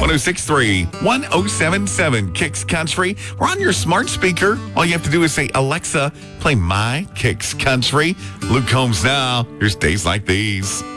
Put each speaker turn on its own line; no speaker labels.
1063 1077 Kicks Country. We're on your smart speaker. All you have to do is say, Alexa, play my Kicks Country. Luke Combs now. Here's Days Like These.